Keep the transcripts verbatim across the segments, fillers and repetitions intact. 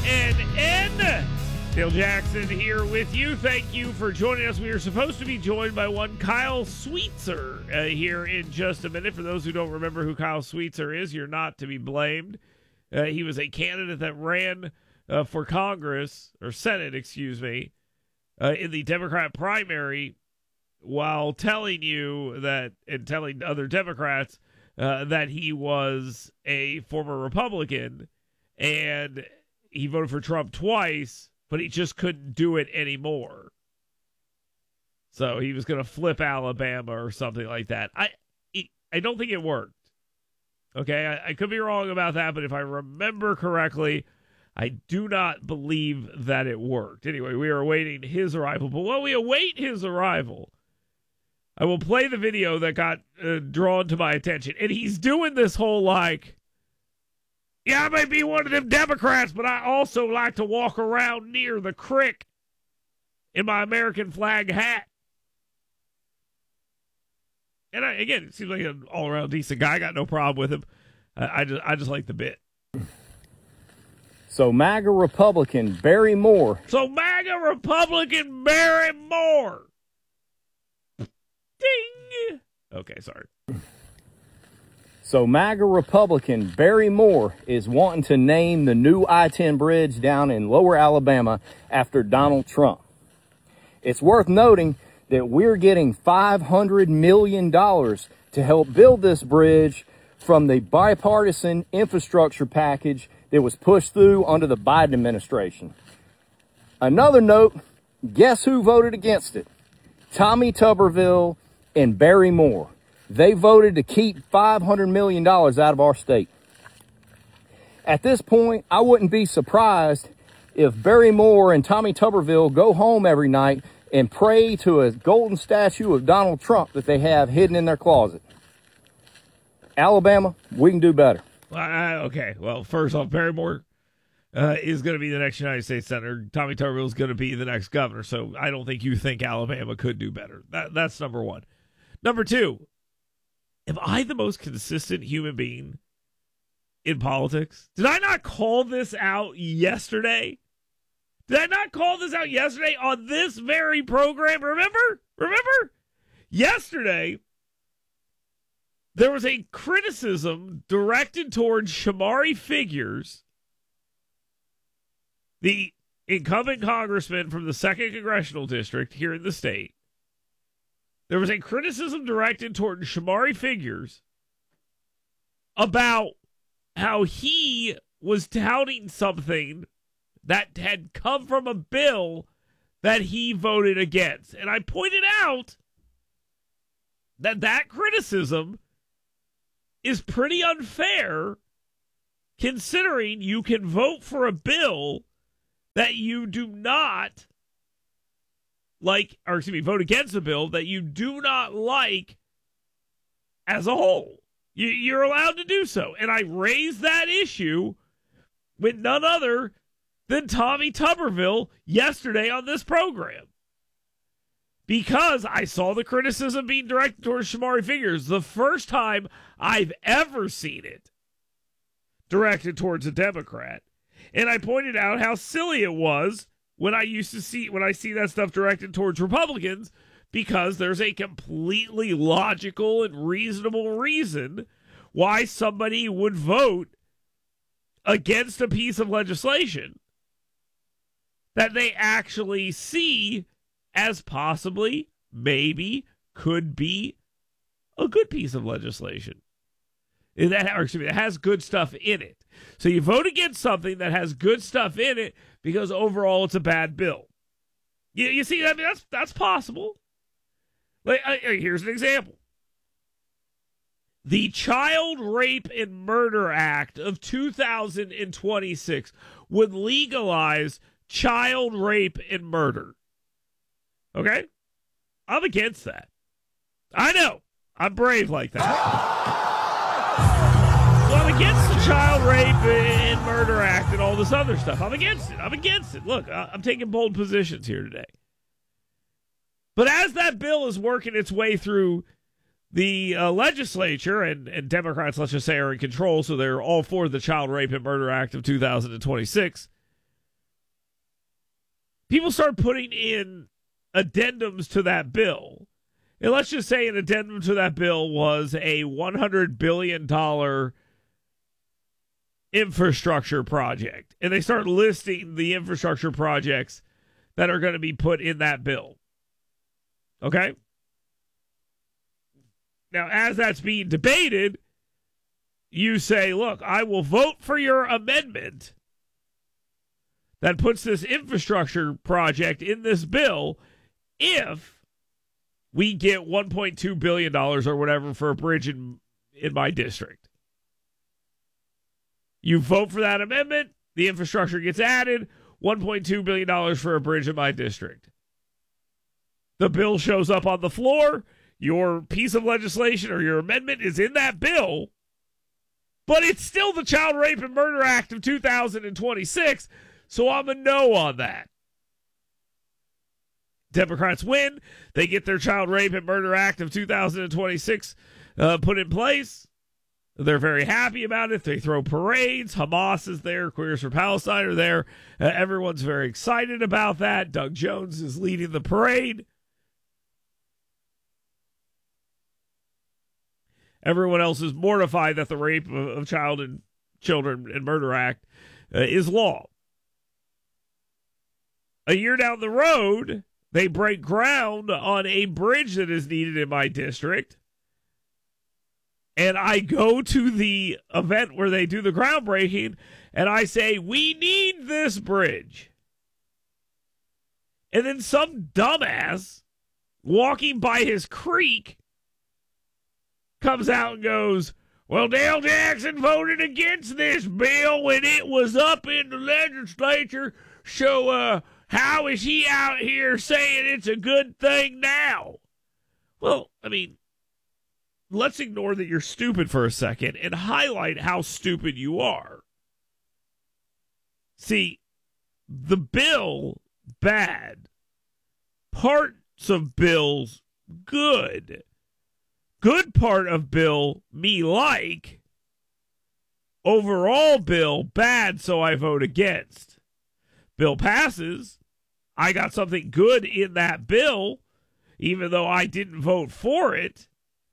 N N. Dale Jackson here with you. Thank you for joining us. We are supposed to be joined by one Kyle Sweetser uh, here in just a minute. For those who don't remember who Kyle Sweetser is, you're not to be blamed. Uh, he was a candidate that ran uh, for Congress, or Senate, excuse me, uh, in the Democrat primary, while telling you that, and telling other Democrats uh, that he was a former Republican, and he voted for Trump twice, but he just couldn't do it anymore. So he was going to flip Alabama or something like that. I I don't think it worked. Okay, I, I could be wrong about that, but if I remember correctly, I do not believe that it worked. Anyway, we are awaiting his arrival. But while we await his arrival, I will play the video that got uh, drawn to my attention. And he's doing this whole like, yeah, I may be one of them Democrats, but I also like to walk around near the creek in my American flag hat. And I, again, it seems like an all-around decent guy. I got no problem with him. Uh, I just, I just like the bit. So MAGA Republican Barry Moore. So MAGA Republican Barry Moore. Ding. Okay, sorry. So MAGA Republican Barry Moore is wanting to name the new I ten bridge down in Lower Alabama after Donald Trump. It's worth noting that we're getting five hundred million dollars to help build this bridge from the bipartisan infrastructure package that was pushed through under the Biden administration. Another note, guess who voted against it? Tommy Tuberville and Barry Moore. They voted to keep five hundred million dollars out of our state. At this point, I wouldn't be surprised if Barry Moore and Tommy Tuberville go home every night and pray to a golden statue of Donald Trump that they have hidden in their closet. Alabama, we can do better. Uh, okay, well, first off, Barry Moore uh, is going to be the next United States Senator. Tommy Tuberville is going to be the next governor, so I don't think you think Alabama could do better. That, that's number one. Number two, am I the most consistent human being in politics? Did I not call this out yesterday? Did I not call this out yesterday on this very program? Remember? Remember? Yesterday, there was a criticism directed towards Shamari Figures, the incumbent congressman from the second Congressional District here in the state. There was a criticism directed toward Shamari Figures about how he was touting something that had come from a bill that he voted against. And I pointed out that that criticism is pretty unfair, considering you can vote for a bill that you do not like, or excuse me, vote against a bill that you do not like as a whole. You, you're allowed to do so. And I raised that issue with none other than Tommy Tuberville yesterday on this program, because I saw the criticism being directed towards Shamari Figures, the first time I've ever seen it directed towards a Democrat. And I pointed out how silly it was when I used to see, when I see that stuff directed towards Republicans, because there's a completely logical and reasonable reason why somebody would vote against a piece of legislation that they actually see as possibly, maybe, could be a good piece of legislation. That, or excuse me, that has good stuff in it. So you vote against something that has good stuff in it because overall it's a bad bill. You, you see, I mean, that's that's possible. Like, uh, here's an example. The Child Rape and Murder Act of two thousand twenty-six would legalize child rape and murder. Okay? I'm against that. I know. I'm brave like that. So I'm against the Child Rape and Murder Act and all this other stuff. I'm against it. I'm against it. Look, I'm taking bold positions here today. But as that bill is working its way through the uh, legislature, and, and Democrats, let's just say, are in control, so they're all for the Child Rape and Murder Act of two thousand twenty-six, people start putting in addendums to that bill. And let's just say an addendum to that bill was a one hundred billion dollars infrastructure project. And they start listing the infrastructure projects that are going to be put in that bill. Okay? Now, as that's being debated, you say, look, I will vote for your amendment that puts this infrastructure project in this bill if we get one point two billion dollars or whatever for a bridge in, in my district. You vote for that amendment, the infrastructure gets added, one point two billion dollars for a bridge in my district. The bill shows up on the floor, your piece of legislation or your amendment is in that bill, but it's still the Child Rape and Murder Act of two thousand twenty-six, so I'm a no on that. Democrats win. They get their Child Rape and Murder Act of two thousand twenty-six uh, put in place. They're very happy about it. They throw parades. Hamas is there. Queers for Palestine are there. Uh, everyone's very excited about that. Doug Jones is leading the parade. Everyone else is mortified that the Rape of Child and Children and Murder Act uh, is law. A year down the road, they break ground on a bridge that is needed in my district. And I go to the event where they do the groundbreaking, and I say, we need this bridge. And then some dumbass walking by his creek comes out and goes, well, Dale Jackson voted against this bill when it was up in the legislature, so uh, how is he out here saying it's a good thing now? Well, I mean, let's ignore that you're stupid for a second and highlight how stupid you are. See, the bill, bad. Parts of bills, good. Good part of bill, me like. Overall bill, bad, so I vote against. Bill passes. I got something good in that bill, even though I didn't vote for it.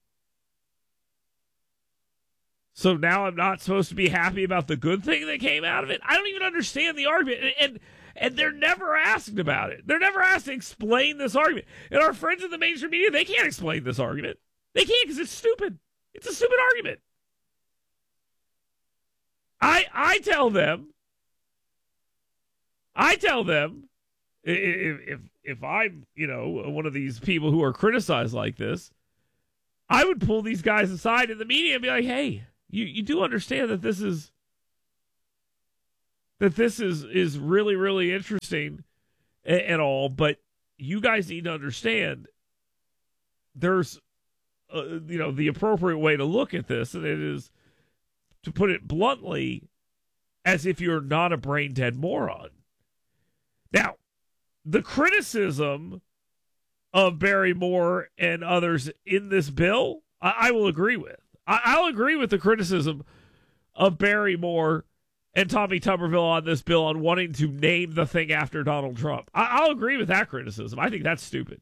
So now I'm not supposed to be happy about the good thing that came out of it? I don't even understand the argument. And, and, and they're never asked about it. They're never asked to explain this argument. And our friends in the mainstream media, they can't explain this argument. They can't because it's stupid. It's a stupid argument. I I tell them, I tell them, if, if, if I'm, you know, one of these people who are criticized like this, I would pull these guys aside in the media and be like, hey, you, you do understand that this is, that this is, is really, really interesting and, and all, but you guys need to understand there's, uh, you know, the appropriate way to look at this, and it is, to put it bluntly, as if you're not a brain-dead moron. Now, the criticism of Barry Moore and others in this bill, I, I will agree with. I, I'll agree with the criticism of Barry Moore and Tommy Tuberville on this bill on wanting to name the thing after Donald Trump. I, I'll agree with that criticism. I think that's stupid.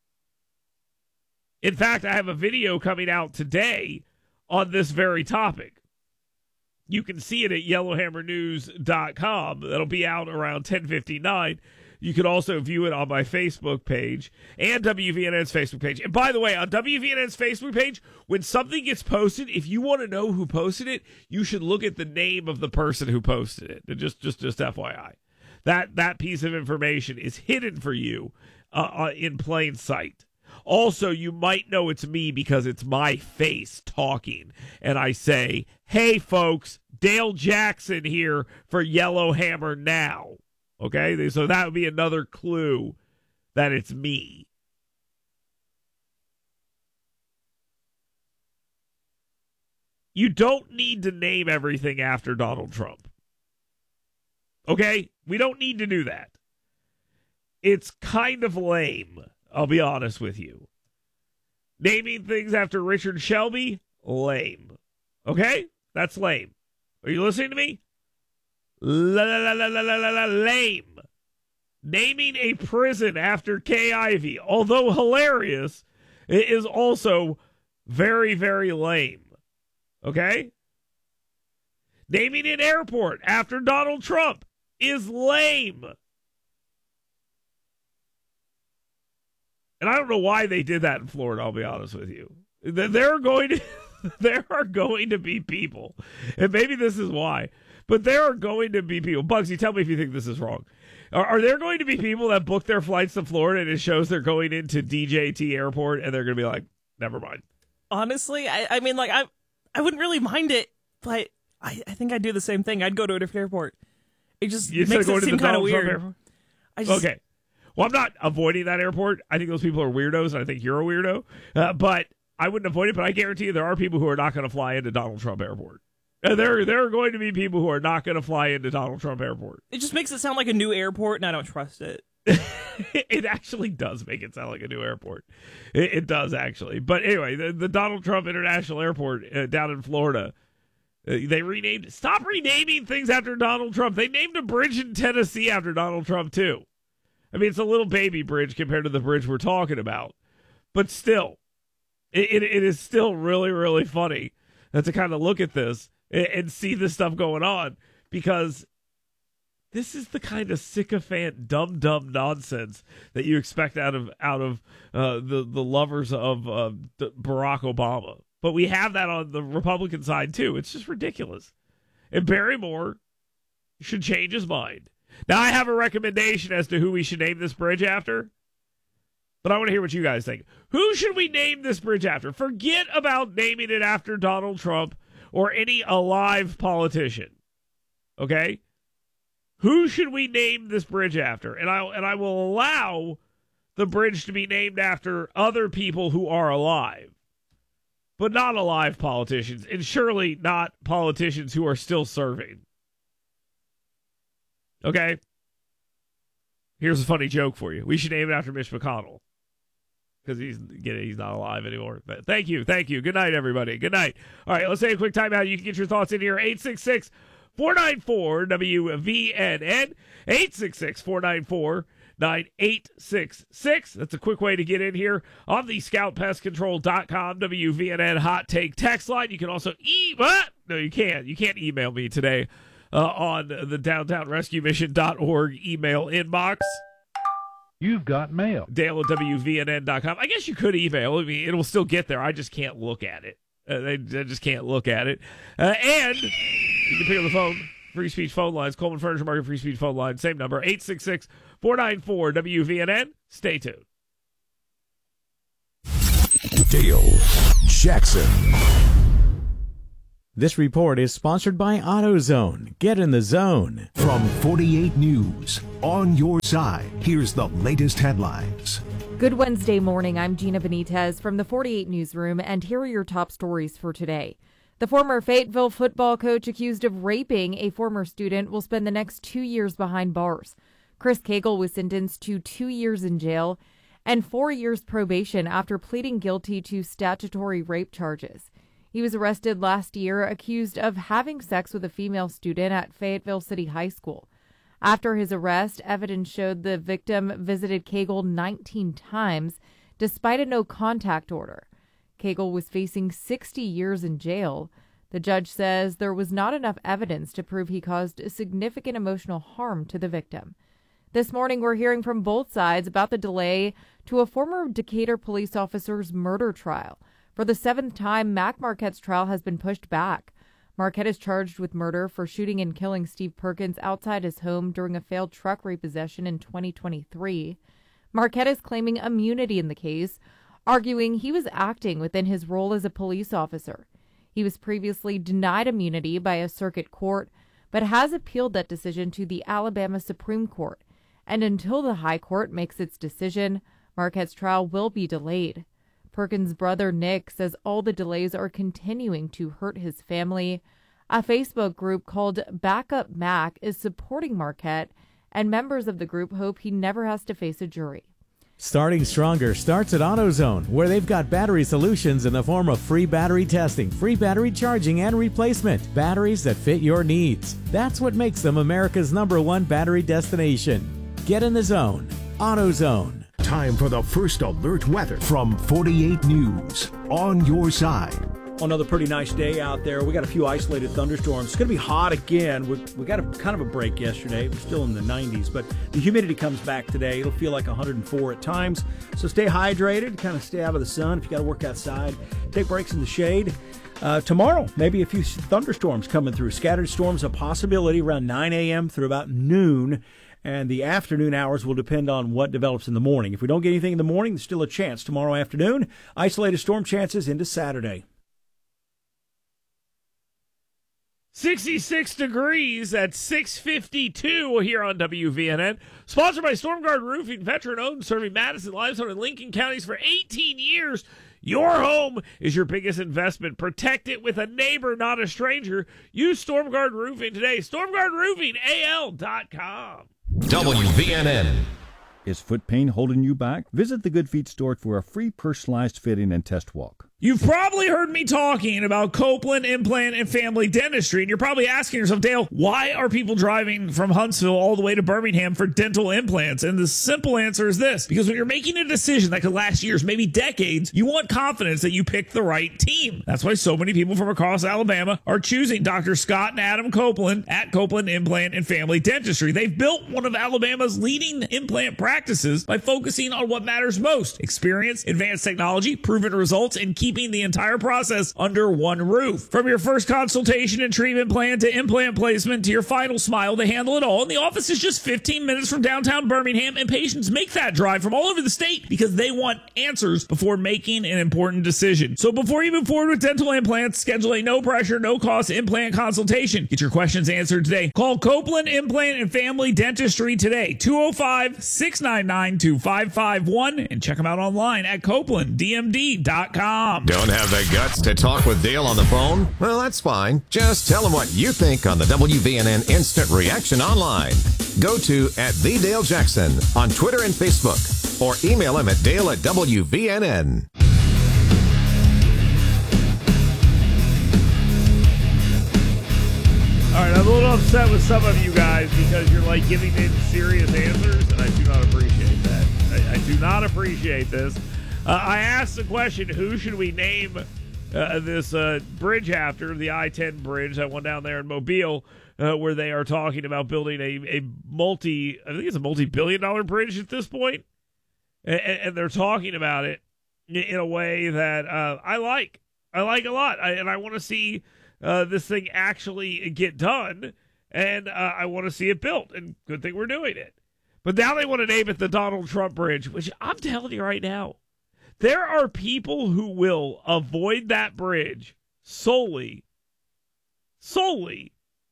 In fact, I have a video coming out today on this very topic. You can see it at yellowhammer news dot com. That'll be out around ten fifty-nine. You can also view it on my Facebook page and W V N N's Facebook page. And by the way, on W V N N's Facebook page, when something gets posted, if you want to know who posted it, you should look at the name of the person who posted it. Just, just, just F Y I. That that piece of information is hidden for you uh, uh, in plain sight. Also, you might know it's me because it's my face talking. And I say, hey, folks, Dale Jackson here for Yellowhammer Now. Okay? So that would be another clue that it's me. You don't need to name everything after Donald Trump. Okay? We don't need to do that. It's kind of lame. I'll be honest with you. Naming things after Richard Shelby, lame. Okay? That's lame. Are you listening to me? La la la la la la la lame. naming a prison after Kay Ivey, although hilarious, it is also very, very lame. Okay? Naming an airport after Donald Trump is lame. And I don't know why they did that in Florida, I'll be honest with you. There are going to there are going to be people, and maybe this is why, but there are going to be people. Bugsy, tell me if you think this is wrong. Are, are there going to be people that book their flights to Florida and it shows they're going into D J T Airport and they're going to be like, never mind? Honestly, I, I mean, like, I I wouldn't really mind it, but I, I think I'd do the same thing. I'd go to a different airport. It just you makes it seem kind of weird. Airport? I just, okay. Well, I'm not avoiding that airport. I think those people are weirdos, and I think you're a weirdo. Uh, but I wouldn't avoid it, but I guarantee you there are people who are not going to fly into Donald Trump Airport. And there, there are going to be people who are not going to fly into Donald Trump Airport. It just makes it sound like a new airport, and I don't trust it. It actually does make it sound like a new airport. It, it does, actually. But anyway, the, the Donald Trump International Airport uh, down in Florida, uh, they renamed. Stop renaming things after Donald Trump. They named a bridge in Tennessee after Donald Trump, too. I mean, it's a little baby bridge compared to the bridge we're talking about. But still, it, it, it is still really, really funny to kind of look at this and, and see this stuff going on, because this is the kind of sycophant, dumb, dumb nonsense that you expect out of out of uh, the the lovers of uh, Barack Obama. But we have that on the Republican side too. It's just ridiculous. And Barry Moore should change his mind. Now, I have a recommendation as to who we should name this bridge after, but I want to hear what you guys think. Who should we name this bridge after? Forget about naming it after Donald Trump or any alive politician. Okay? Who should we name this bridge after? And I and I will allow the bridge to be named after other people who are alive, but not alive politicians, and surely not politicians who are still serving. Okay? Here's a funny joke for you. We should name it after Mitch McConnell, because he's he's not alive anymore. But thank you. Thank you. Good night, everybody. Good night. All right, let's take a quick timeout. You can get your thoughts in here. eight six six, four nine four, W V N N. eight six six, four nine four, nine eight six six. That's a quick way to get in here on the scout pest control dot com W V N N hot take text line. You can also e- what? No, you can't. You can't email me today. Uh, on the downtown rescue mission dot org email inbox. You've got mail. Dale at W V N N dot com. I guess you could email. I mean, it'll still get there. I just can't look at it. Uh, they, I just can't look at it. Uh, and you can pick up the phone. Free speech phone lines. Coleman Furniture Market free speech phone line. Same number. eight six six, four nine four, W V N N. Stay tuned. Dale Jackson. This report is sponsored by AutoZone. Get in the zone. From forty-eight News, on your side, here's the latest headlines. Good Wednesday morning. I'm Gina Benitez from the forty-eight Newsroom, and here are your top stories for today. The former Fayetteville football coach accused of raping a former student will spend the next two years behind bars. Chris Cagle was sentenced to two years in jail and four years probation after pleading guilty to statutory rape charges. He was arrested last year, accused of having sex with a female student at Fayetteville City High School. After his arrest, evidence showed the victim visited Cagle nineteen times, despite a no-contact order. Cagle was facing sixty years in jail. The judge says there was not enough evidence to prove he caused significant emotional harm to the victim. This morning, we're hearing from both sides about the delay to a former Decatur police officer's murder trial. For the seventh time, Mac Marquette's trial has been pushed back. Marquette is charged with murder for shooting and killing Steve Perkins outside his home during a failed truck repossession in twenty twenty-three. Marquette is claiming immunity in the case, arguing he was acting within his role as a police officer. He was previously denied immunity by a circuit court, but has appealed that decision to the Alabama Supreme Court. And until the High Court makes its decision, Marquette's trial will be delayed. Perkins' brother Nick says all the delays are continuing to hurt his family. A Facebook group called Backup Mac is supporting Marquette, and members of the group hope he never has to face a jury. Starting Stronger starts at AutoZone, where they've got battery solutions in the form of free battery testing, free battery charging, and replacement. Batteries that fit your needs. That's what makes them America's number one battery destination. Get in the zone. AutoZone. Time for the first alert weather from forty-eight News. On your side. Another pretty nice day out there. We got a few isolated thunderstorms. It's going to be hot again. We, we got a kind of a break yesterday. We're still in the nineties, but the humidity comes back today. It'll feel like one hundred four at times. So stay hydrated, kind of stay out of the sun. If you got to work outside, take breaks in the shade. Uh, tomorrow, maybe a few thunderstorms coming through. Scattered storms a possibility around nine a.m. through about noon. And the afternoon hours will depend on what develops in the morning. If we don't get anything in the morning, there's still a chance tomorrow afternoon. Isolated storm chances into Saturday. sixty-six degrees at six fifty-two here on W V N N. Sponsored by StormGuard Roofing, veteran-owned, serving Madison, Limestone, and Lincoln counties for eighteen years. Your home is your biggest investment. Protect it with a neighbor, not a stranger. Use StormGuard Roofing today. stormguard roofing A L dot com. W V N N. Is foot pain holding you back? Visit the Good Feet store for a free personalized fitting and test walk. You've probably heard me talking about Copeland Implant and Family Dentistry, and you're probably asking yourself, Dale, why are people driving from Huntsville all the way to Birmingham for dental implants? And the simple answer is this: because when you're making a decision that could last years, maybe decades, you want confidence that you picked the right team. That's why so many people from across Alabama are choosing Doctor Scott and Adam Copeland at Copeland Implant and Family Dentistry. They've built one of Alabama's leading implant practices by focusing on what matters most: experience, advanced technology, proven results, and keeping the entire process under one roof. From your first consultation and treatment plan to implant placement to your final smile, they handle it all. And the office is just fifteen minutes from downtown Birmingham, and patients make that drive from all over the state because they want answers before making an important decision. So before you move forward with dental implants, schedule a no pressure, no cost implant consultation. Get your questions answered today. Call Copeland Implant and Family Dentistry today, two oh five, six nine nine, two five five one, and check them out online at copeland d m d dot com. Don't have the guts to talk with Dale on the phone? Well, that's fine. Just tell him what you think on the W V N N Instant Reaction online. Go to at the Dale Jackson on Twitter and Facebook, or email him at dale at W V N N. All right, I'm a little upset with some of you guys because you're like giving in serious answers, and I do not appreciate that. I, I do not appreciate this. Uh, I asked the question, who should we name uh, this uh, bridge after, the I ten bridge, that one down there in Mobile, uh, where they are talking about building a, a multi, I think it's a multi-billion dollar bridge at this point. And, and they're talking about it in a way that uh, I like. I like a lot. I, and I want to see uh, this thing actually get done. And uh, I want to see it built. And good thing we're doing it. But now they want to name it the Donald Trump Bridge, which I'm telling you right now, there are people who will avoid that bridge solely, solely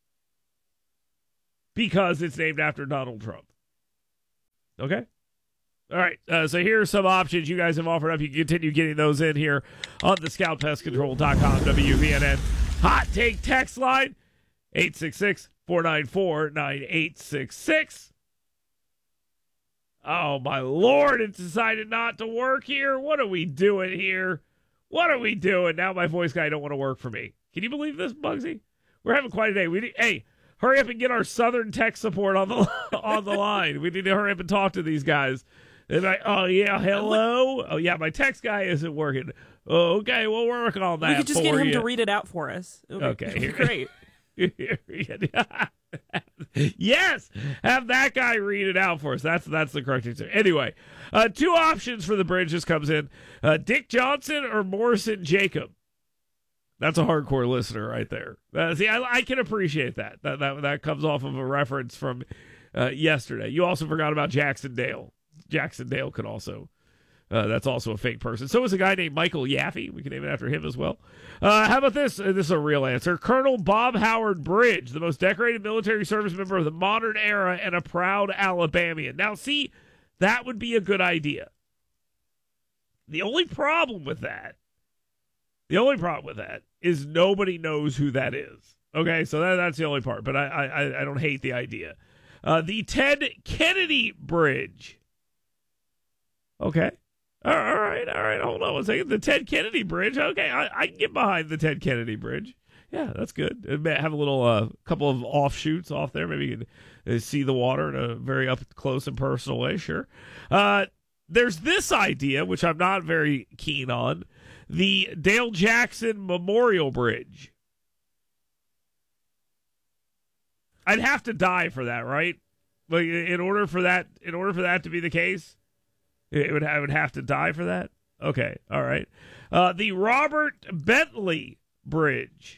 because it's named after Donald Trump. Okay? All right. Uh, so here are some options you guys have offered up. You can continue getting those in here on the scout pest control dot com W V N N Hot Take text line, eight six six, four nine four, nine eight six six. Oh, my Lord, it's decided not to work here. What are we doing here? What are we doing? Now my voice guy don't want to work for me. Can you believe this, Bugsy? We're having quite a day. We need, hey, hurry up and get our Southern tech support on the on the line. We need to hurry up and talk to these guys. They're like, oh, yeah, hello? Oh, yeah, my text guy isn't working. Oh, okay, we'll work on that. We could just for get him you. to read it out for us. It would Okay, be, great. Yes, have that guy read it out for us. That's that's the correct answer. Anyway, uh, two options for the bridge. This comes in: uh, Dick Johnson or Morrison Jacob. That's a hardcore listener right there. Uh, see, I, I can appreciate that. That that that comes off of a reference from uh, yesterday. You also forgot about Jackson Dale. Jackson Dale could also. Uh, that's also a fake person. So is a guy named Michael Yaffe. We can name it after him as well. Uh, how about this? Uh, this is a real answer. Colonel Bob Howard Bridge, the most decorated military service member of the modern era and a proud Alabamian. Now, see, that would be a good idea. The only problem with that, the only problem with that is nobody knows who that is. Okay, so that, that's the only part. But I, I, I don't hate the idea. Uh, the Ted Kennedy Bridge. Okay. All right, all right, hold on one second. The Ted Kennedy Bridge. Okay, I, I can get behind the Ted Kennedy Bridge. Yeah, that's good. It may have a little uh, couple of offshoots off there. Maybe you can uh, see the water in a very up close and personal way. Sure. Uh, there's this idea, which I'm not very keen on, the Dale Jackson Memorial Bridge. I'd have to die for that, right? Like in order for that, in order for that to be the case, it would I would have to die for that. Okay, all right. Uh, the Robert Bentley Bridge.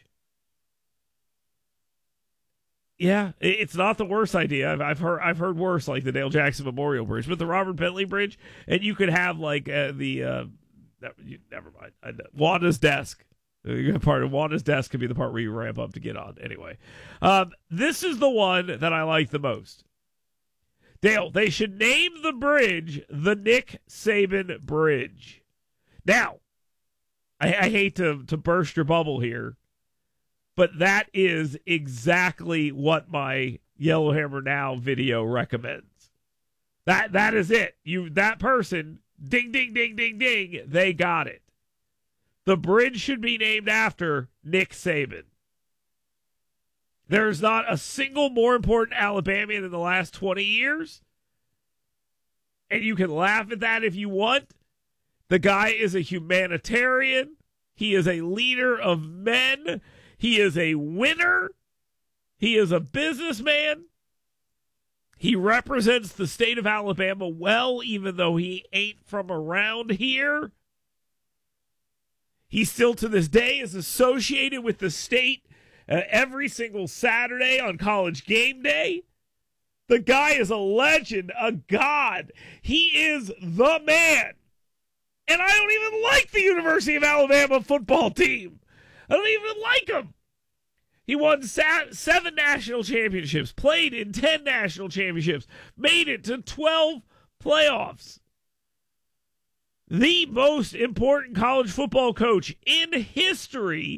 Yeah, it's not the worst idea. I've, I've heard I've heard worse, like the Dale Jackson Memorial Bridge, but the Robert Bentley Bridge, and you could have like uh, the uh, never mind I, Wanda's desk. Part of Wanda's desk could be the part where you ramp up to get on. Anyway, um, this is the one that I like the most. Dale, they should name the bridge the Nick Saban Bridge. Now, I, I hate to to burst your bubble here, but that is exactly what my Yellowhammer Now video recommends. That that is it. You that person, ding, ding, ding, ding, ding, they got it. The bridge should be named after Nick Saban. There's not a single more important Alabamian in the last twenty years. And you can laugh at that if you want. The guy is a humanitarian. He is a leader of men. He is a winner. He is a businessman. He represents the state of Alabama well, even though he ain't from around here. He still to this day is associated with the state uh, every single Saturday on College Game Day. The guy is a legend, a god. He is the man. And I don't even like the University of Alabama football team. I don't even like him. He won sa- seven national championships, played in ten national championships, made it to twelve playoffs. The most important college football coach in history.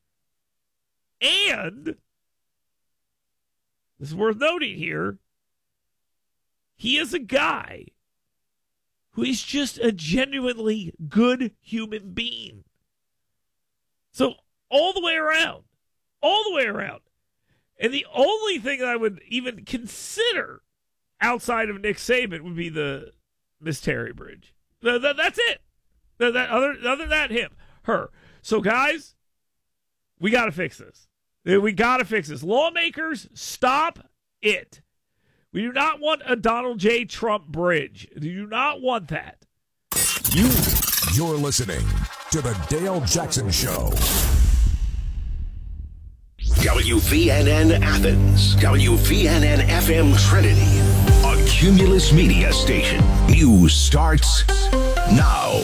And, this is worth noting here, he is a guy who is just a genuinely good human being. So, all the way around, all the way around. And the only thing that I would even consider outside of Nick Saban would be the Miss Terry Bridge. That, that, that's it. That, that, other, other than that, him, her. So, guys, we got to fix this. We got to fix this. Lawmakers, stop it. We do not want a Donald J. Trump bridge. We do not want that. You, you're listening to the Dale Jackson Show. W V N N Athens, W V N N F M Trinity, a Cumulus Media station. News starts now.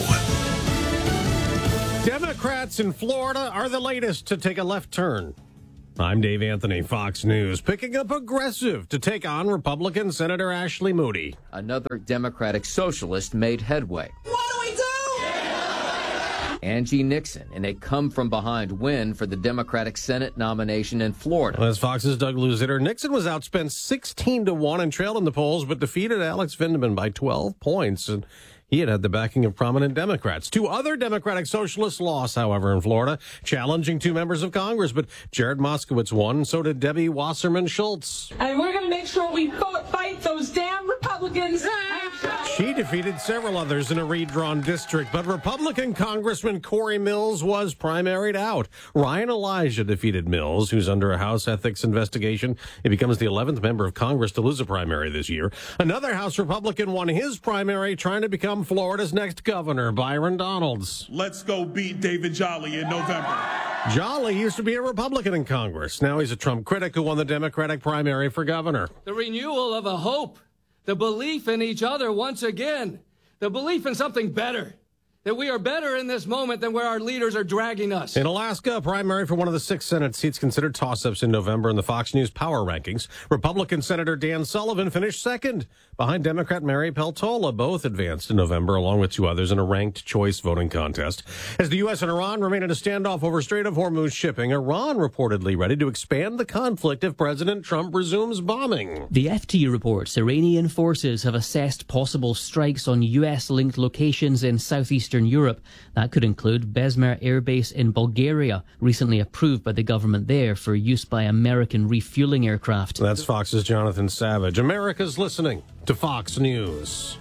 Democrats in Florida are the latest to take a left turn. I'm Dave Anthony, Fox News, picking up aggressive to take on Republican Senator Ashley Moody. Another Democratic socialist made headway. What do we do? Angie Nixon in a come-from-behind win for the Democratic Senate nomination in Florida. As Fox's Doug Luzitter, Nixon was outspent sixteen to one and trailed in the polls, but defeated Alex Vindman by twelve points. And he had had the backing of prominent Democrats. Two other Democratic socialists lost, however, in Florida, challenging two members of Congress. But Jared Moskowitz won, and so did Debbie Wasserman Schultz. And we're going to make sure we fight those damn Republicans. She defeated several others in a redrawn district, but Republican Congressman Corey Mills was primaried out. Ryan Elijah defeated Mills, who's under a House ethics investigation. He becomes the eleventh member of Congress to lose a primary this year. Another House Republican won his primary, trying to become Florida's next governor, Byron Donalds. Let's go beat David Jolly in November. Jolly used to be a Republican in Congress. Now he's a Trump critic who won the Democratic primary for governor. The renewal of a hope, the belief in each other once again, the belief in something better, that we are better in this moment than where our leaders are dragging us. In Alaska, a primary for one of the six Senate seats considered toss-ups in November in the Fox News Power Rankings. Republican Senator Dan Sullivan finished second, behind Democrat Mary Peltola. Both advanced in November, along with two others, in a ranked choice voting contest. As the U S and Iran remain in a standoff over Strait of Hormuz shipping, Iran reportedly ready to expand the conflict if President Trump resumes bombing. The F T reports Iranian forces have assessed possible strikes on U S-linked locations in southeast Eastern Europe. That could include Besmer Air Base in Bulgaria, recently approved by the government there for use by American refueling aircraft. That's Fox's Jonathan Savage. America's listening to Fox News.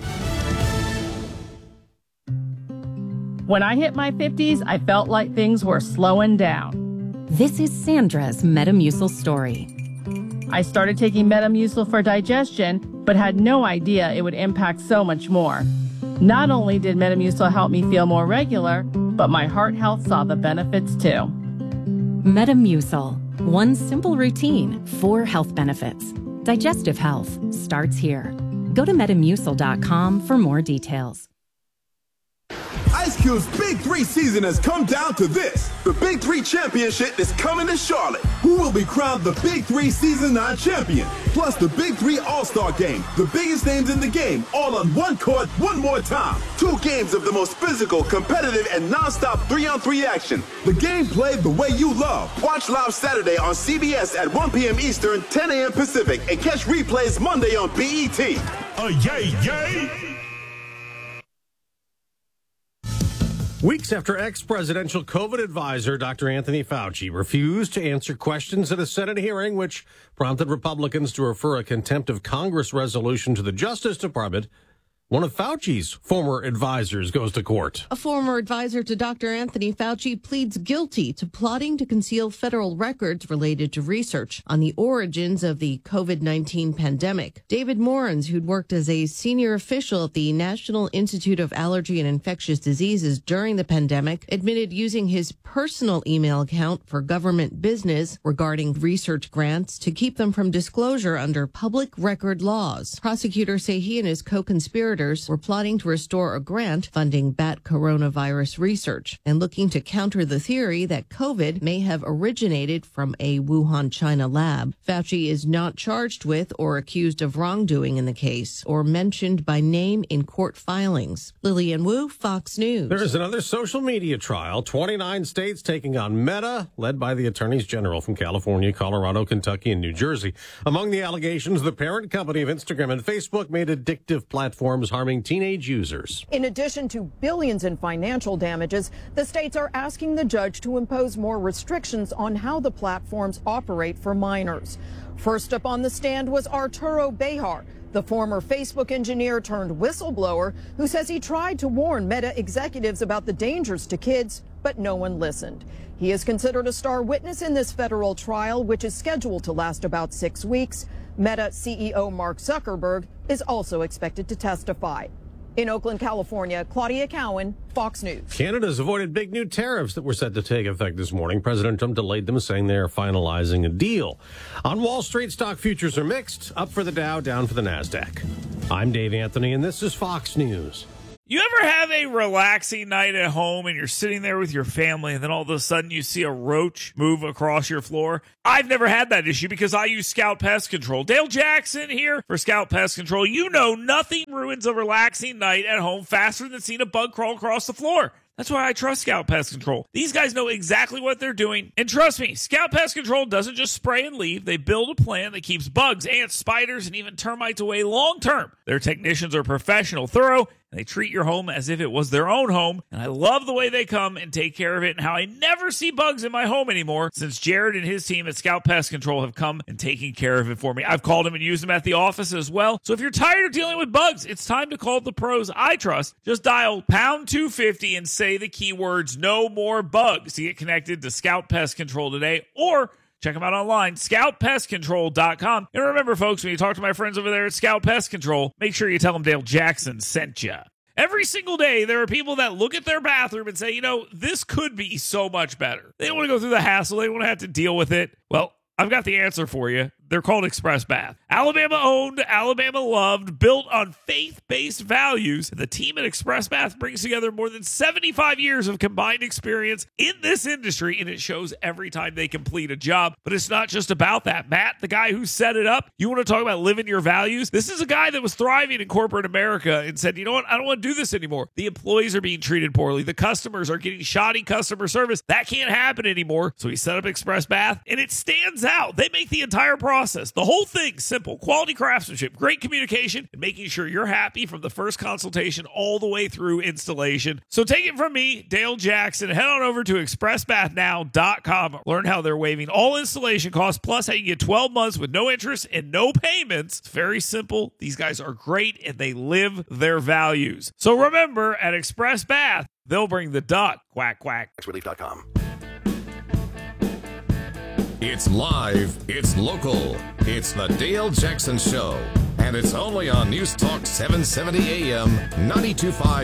When I hit my fifties, I felt like things were slowing down. This is Sandra's Metamucil story. I started taking Metamucil for digestion, but had no idea it would impact so much more. Not only did Metamucil help me feel more regular, but my heart health saw the benefits too. Metamucil. One simple routine, four health benefits. Digestive health starts here. Go to metamucil dot com for more details. Ice Cube's Big Three season has come down to this. The Big Three Championship is coming to Charlotte. Who will be crowned the Big Three Season nine champion? Plus the Big Three All-Star Game. The biggest names in the game, all on one court, one more time. Two games of the most physical, competitive, and non-stop three-on-three action. The game played the way you love. Watch live Saturday on C B S at one p.m. Eastern, ten a.m. Pacific, and catch replays Monday on B E T. Oh, yay, yay! Weeks after ex-presidential COVID advisor Doctor Anthony Fauci refused to answer questions at a Senate hearing, which prompted Republicans to refer a contempt of Congress resolution to the Justice Department, one of Fauci's former advisors goes to court. A former advisor to Doctor Anthony Fauci pleads guilty to plotting to conceal federal records related to research on the origins of the COVID nineteen pandemic. David Morans, who'd worked as a senior official at the National Institute of Allergy and Infectious Diseases during the pandemic, admitted using his personal email account for government business regarding research grants to keep them from disclosure under public record laws. Prosecutors say he and his co-conspirators were plotting to restore a grant funding bat coronavirus research and looking to counter the theory that COVID may have originated from a Wuhan, China lab. Fauci is not charged with or accused of wrongdoing in the case or mentioned by name in court filings. Lillian Wu, Fox News. There is another social media trial. twenty-nine states taking on Meta, led by the attorneys general from California, Colorado, Kentucky, and New Jersey. Among the allegations, the parent company of Instagram and Facebook made addictive platforms harming teenage users. In addition to billions in financial damages, the states are asking the judge to impose more restrictions on how the platforms operate for minors. First up on the stand was Arturo Bejar, the former Facebook engineer turned whistleblower who says he tried to warn Meta executives about the dangers to kids, but no one listened. He is considered a star witness in this federal trial, which is scheduled to last about six weeks. Meta C E O Mark Zuckerberg is also expected to testify. In Oakland, California, Claudia Cowan, Fox News. Canada's avoided big new tariffs that were set to take effect this morning. President Trump delayed them, saying they are finalizing a deal. On Wall Street, stock futures are mixed, up for the Dow, down for the NASDAQ. I'm Dave Anthony, and this is Fox News. You ever have a relaxing night at home and you're sitting there with your family and then all of a sudden you see a roach move across your floor? I've never had that issue because I use Scout Pest Control. Dale Jackson here for Scout Pest Control. You know nothing ruins a relaxing night at home faster than seeing a bug crawl across the floor. That's why I trust Scout Pest Control. These guys know exactly what they're doing. And trust me, Scout Pest Control doesn't just spray and leave. They build a plan that keeps bugs, ants, spiders, and even termites away long term. Their technicians are professional, thorough, and they treat your home as if it was their own home. And I love the way they come and take care of it and how I never see bugs in my home anymore since Jared and his team at Scout Pest Control have come and taken care of it for me. I've called them and used them at the office as well. So if you're tired of dealing with bugs, it's time to call the pros I trust. Just dial pound two fifty and say the keywords no more bugs to get connected to Scout Pest Control today, or check them out online, scout pest control dot com. And remember, folks, when you talk to my friends over there at Scout Pest Control, make sure you tell them Dale Jackson sent you. Every single day, there are people that look at their bathroom and say, you know, this could be so much better. They don't want to go through the hassle. They don't want to have to deal with it. Well, I've got the answer for you. They're called Express Bath. Alabama owned, Alabama loved, built on faith-based values. The team at Express Bath brings together more than seventy-five years of combined experience in this industry, and it shows every time they complete a job. But it's not just about that. Matt, the guy who set it up, you want to talk about living your values? This is a guy that was thriving in corporate America and said, you know what, I don't want to do this anymore. The employees are being treated poorly. The customers are getting shoddy customer service. That can't happen anymore. So he set up Express Bath, and it stands out. They make the entire process process. The whole thing's simple. Quality craftsmanship, great communication, and making sure you're happy from the first consultation all the way through installation. So take it from me, Dale Jackson. Head on over to express bath now dot com. Learn how they're waiving all installation costs, plus how you get twelve months with no interest and no payments. It's very simple. These guys are great, and they live their values. So remember, at Express Bath, they'll bring the duck. Quack, quack. tax relief dot com. It's live, it's local, it's the Dale Jackson Show, and it's only on News Talk seven seventy A M, ninety-two point five